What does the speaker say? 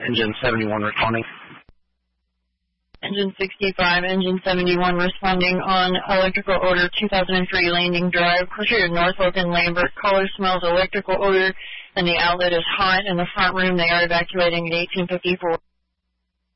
Engine 71 responding. Engine 65, Engine 71 responding on electrical odor 2003 Landing Drive, closer to Norfolk and Lambert. Caller smells electrical odor and the outlet is hot in the front room. They are evacuating at 1854.